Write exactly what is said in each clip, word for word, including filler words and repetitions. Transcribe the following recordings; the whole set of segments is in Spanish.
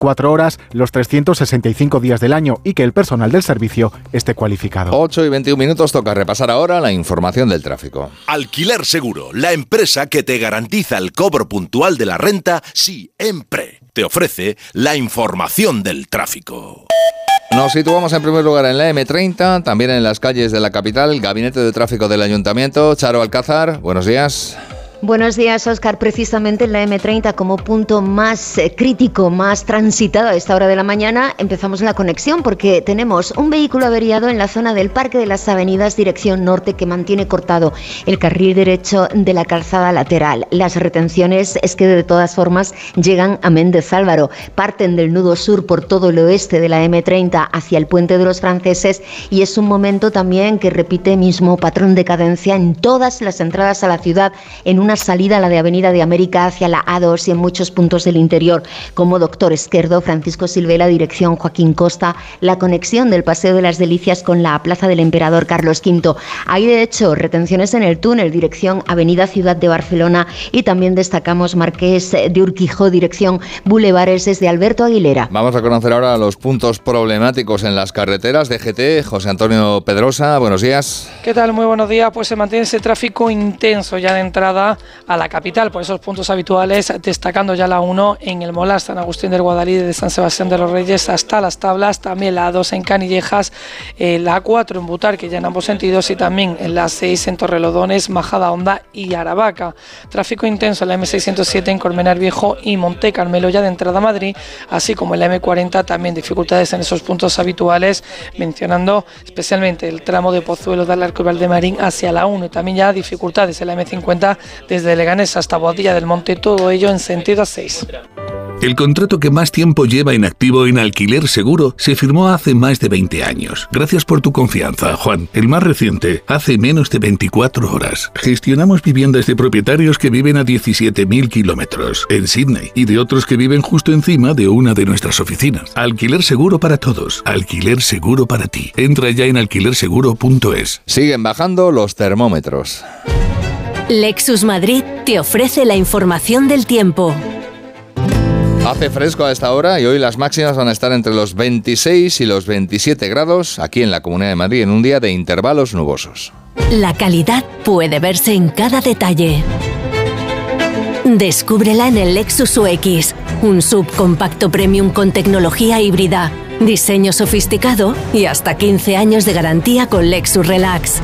cuatro horas los trescientos sesenta y cinco días del año y que el personal del servicio esté cualificado. ocho y veintiún minutos, toca repasar ahora la información del tráfico. Alquiler Seguro, la empresa que te garantiza el cobro puntual de la renta siempre. Te ofrece la información del tráfico. Nos situamos en primer lugar en la eme treinta, también en las calles de la capital, Gabinete de Tráfico del Ayuntamiento. Charo Alcázar, buenos días. Buenos días, Óscar. Precisamente en la eme treinta, como punto más eh, crítico, más transitado a esta hora de la mañana, empezamos la conexión porque tenemos un vehículo averiado en la zona del Parque de las Avenidas, dirección norte, que mantiene cortado el carril derecho de la calzada lateral. Las retenciones es que de todas formas llegan a Méndez Álvaro, parten del nudo sur por todo el oeste de la eme treinta hacia el Puente de los Franceses, y es un momento también que repite mismo patrón de cadencia en todas las entradas a la ciudad, en una salida a la de Avenida de América hacia la A dos y en muchos puntos del interior, como Doctor Esquerdo, Francisco Silvela, dirección Joaquín Costa, la conexión del Paseo de las Delicias con la Plaza del Emperador Carlos quinto. Hay de hecho retenciones en el túnel, dirección Avenida Ciudad de Barcelona, y también destacamos Marqués de Urquijo, dirección Bulevares desde Alberto Aguilera. Vamos a conocer ahora los puntos problemáticos en las carreteras de G T. José Antonio Pedrosa, buenos días. ¿Qué tal? Muy buenos días. Pues se mantiene ese tráfico intenso ya de entrada a la capital, por esos puntos habituales, destacando ya la uno en el Molar, San Agustín del Guadalí, de San Sebastián de los Reyes hasta Las Tablas, también la A dos en Canillejas, eh, la A cuatro en Butar, que ya en ambos sentidos, y también en la seis en Torrelodones, Majada Honda y Aravaca. Tráfico intenso en la eme seiscientos siete en Colmenar Viejo y Monte Carmelo ya de entrada a Madrid, así como en la eme cuarenta, también dificultades en esos puntos habituales, mencionando especialmente el tramo de Pozuelo del Arco y Valdemarín hacia la uno, y también ya dificultades en la eme cincuenta desde Leganés hasta Boadilla del Monte, todo ello en sentido A seis. El contrato que más tiempo lleva en activo en Alquiler Seguro se firmó hace más de veinte años. Gracias por tu confianza, Juan. El más reciente, hace menos de veinticuatro horas. Gestionamos viviendas de propietarios que viven a diecisiete mil kilómetros en Sydney y de otros que viven justo encima de una de nuestras oficinas. Alquiler Seguro para todos. Alquiler Seguro para ti. Entra ya en alquiler seguro punto es. Siguen bajando los termómetros. Lexus Madrid te ofrece la información del tiempo. Hace fresco a esta hora y hoy las máximas van a estar entre los veintiséis y los veintisiete grados aquí en la Comunidad de Madrid en un día de intervalos nubosos. La calidad puede verse en cada detalle. Descúbrela en el Lexus U X, un subcompacto premium con tecnología híbrida, diseño sofisticado y hasta quince años de garantía con Lexus Relax.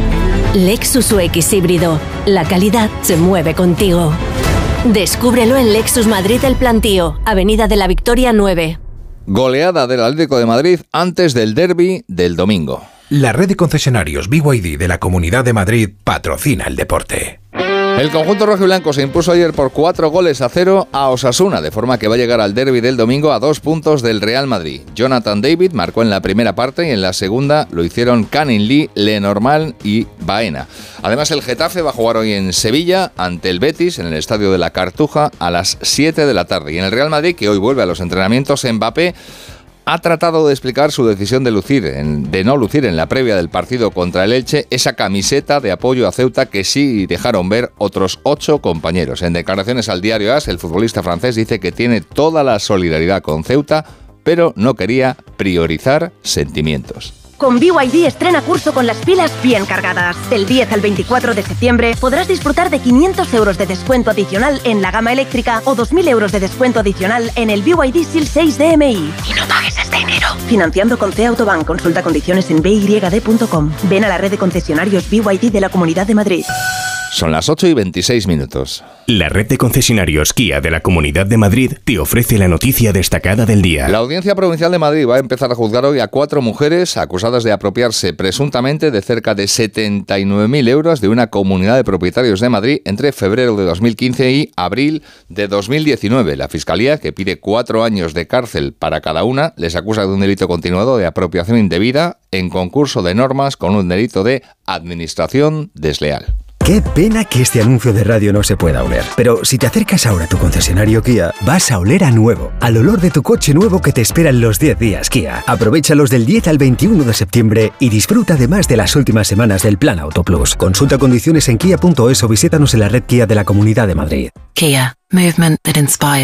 Lexus U X híbrido, la calidad se mueve contigo. Descúbrelo en Lexus Madrid El Plantío, Avenida de la Victoria nueve. Goleada del Atlético de Madrid antes del derbi del domingo. La red de concesionarios B Y D de la Comunidad de Madrid patrocina el deporte. El conjunto rojiblanco se impuso ayer por cuatro goles a cero a Osasuna, de forma que va a llegar al derbi del domingo a dos puntos del Real Madrid. Jonathan David marcó en la primera parte y en la segunda lo hicieron Canning Lee, Lenormand y Baena. Además, el Getafe va a jugar hoy en Sevilla ante el Betis en el Estadio de la Cartuja a las siete de la tarde. Y en el Real Madrid, que hoy vuelve a los entrenamientos, Mbappé ha tratado de explicar su decisión de lucir, en, de no lucir en la previa del partido contra el Elche, esa camiseta de apoyo a Ceuta que sí dejaron ver otros ocho compañeros. En declaraciones al diario A S, el futbolista francés dice que tiene toda la solidaridad con Ceuta, pero no quería priorizar sentimientos. Con B Y D estrena curso con las pilas bien cargadas. Del diez al veinticuatro de septiembre podrás disfrutar de quinientos euros de descuento adicional en la gama eléctrica o dos mil euros de descuento adicional en el B Y D S I L seis D M I. Y no pagues este enero. Financiando con C Autobank. Consulta condiciones en b y d punto com. Ven a la red de concesionarios B Y D de la Comunidad de Madrid. Son las ocho y veintiséis minutos. La red de concesionarios Kia de la Comunidad de Madrid te ofrece la noticia destacada del día. La Audiencia Provincial de Madrid va a empezar a juzgar hoy a cuatro mujeres acusadas de apropiarse presuntamente de cerca de setenta y nueve mil euros de una comunidad de propietarios de Madrid entre febrero de dos mil quince y abril de dos mil diecinueve. La Fiscalía, que pide cuatro años de cárcel para cada una, les acusa de un delito continuado de apropiación indebida en concurso de normas con un delito de administración desleal. Qué pena que este anuncio de radio no se pueda oler. Pero si te acercas ahora a tu concesionario Kia, vas a oler a nuevo. Al olor de tu coche nuevo que te espera en los diez días Kia. Aprovéchalos del diez al veintiuno de septiembre y disfruta además de las últimas semanas del Plan Auto Plus. Consulta condiciones en kia punto es o visítanos en la red Kia de la Comunidad de Madrid. Kia. Movement that inspires.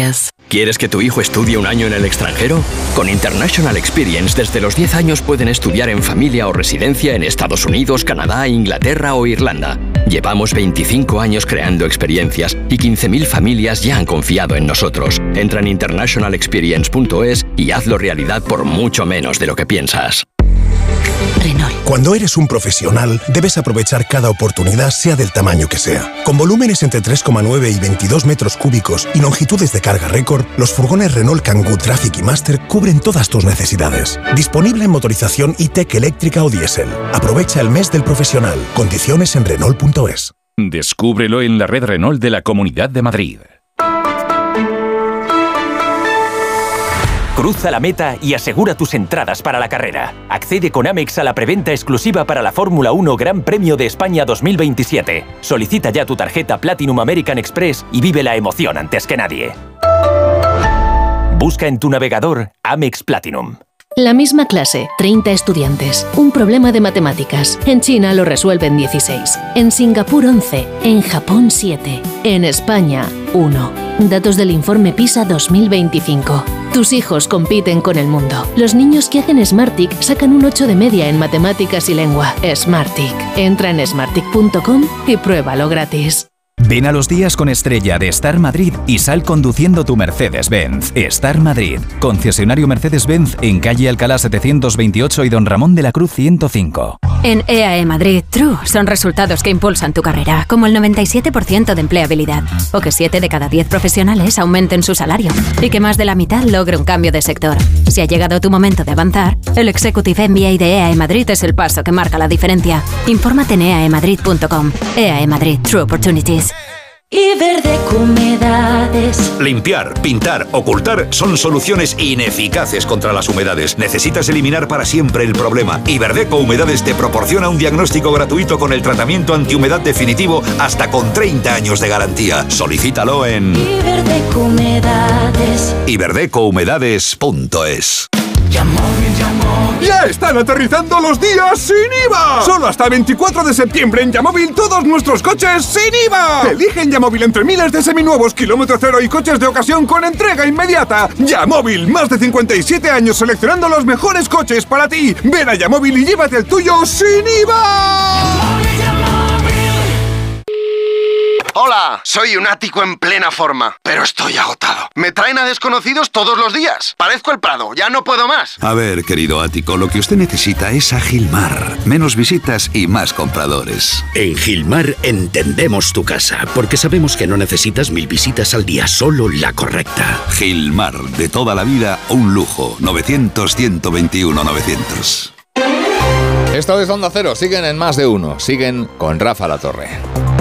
¿Quieres que tu hijo estudie un año en el extranjero? Con International Experience, desde los diez años pueden estudiar en familia o residencia en Estados Unidos, Canadá, Inglaterra o Irlanda. Llevamos veinticinco años creando experiencias y quince mil familias ya han confiado en nosotros. Entra en international experience punto es y hazlo realidad por mucho menos de lo que piensas. Renault. Cuando eres un profesional, debes aprovechar cada oportunidad, sea del tamaño que sea. Con volúmenes entre tres coma nueve y veintidós metros cúbicos y longitudes de carga récord, los furgones Renault Kangoo Traffic y Master cubren todas tus necesidades. Disponible en motorización e-tech eléctrica o diésel. Aprovecha el mes del profesional. Condiciones en Renault punto es. Descúbrelo en la red Renault de la Comunidad de Madrid. Cruza la meta y asegura tus entradas para la carrera. Accede con Amex a la preventa exclusiva para la Fórmula uno Gran Premio de España dos mil veintisiete. Solicita ya tu tarjeta Platinum American Express y vive la emoción antes que nadie. Busca en tu navegador Amex Platinum. La misma clase, treinta estudiantes, un problema de matemáticas. En China lo resuelven dieciséis, en Singapur once, en Japón siete, en España uno. Datos del informe PISA dos mil veinticinco. Tus hijos compiten con el mundo. Los niños que hacen Smartick sacan un ocho de media en matemáticas y lengua. Smartick. Entra en smartick punto com y pruébalo gratis. Ven a los días con estrella de Star Madrid y sal conduciendo tu Mercedes-Benz. Star Madrid, concesionario Mercedes-Benz en calle Alcalá setecientos veintiocho y Don Ramón de la Cruz ciento cinco. En E A E Madrid, True son resultados que impulsan tu carrera, como el noventa y siete por ciento de empleabilidad, o que siete de cada diez profesionales aumenten su salario, y que más de la mitad logre un cambio de sector. Si ha llegado tu momento de avanzar, el Executive M B A de E A E Madrid es el paso que marca la diferencia. Infórmate en e a e madrid punto com. E A E Madrid, True Opportunities. Iberdeco Humedades. Limpiar, pintar, ocultar son soluciones ineficaces contra las humedades. Necesitas eliminar para siempre el problema. Iberdeco Humedades te proporciona un diagnóstico gratuito con el tratamiento antihumedad definitivo hasta con treinta años de garantía. Solicítalo en Iberdeco Humedades. iberdeco humedades punto es. ¡Ya están aterrizando los días sin I V A! Solo hasta veinticuatro de septiembre en Yamóvil todos nuestros coches sin I V A. Elige en Yamóvil entre miles de seminuevos, kilómetro cero y coches de ocasión con entrega inmediata. Yamóvil, más de cincuenta y siete años seleccionando los mejores coches para ti. Ven a Yamóvil y llévate el tuyo sin I V A. Hola, soy un ático en plena forma, pero estoy agotado. Me traen a desconocidos todos los días. Parezco el Prado, ya no puedo más. A ver, querido ático, lo que usted necesita es a Gilmar. Menos visitas y más compradores. En Gilmar entendemos tu casa, porque sabemos que no necesitas mil visitas al día, solo la correcta. Gilmar, de toda la vida, un lujo. novecientos, ciento veintiuno, novecientos. Esto es Onda Cero, siguen en Más de Uno, siguen con Rafa La Torre.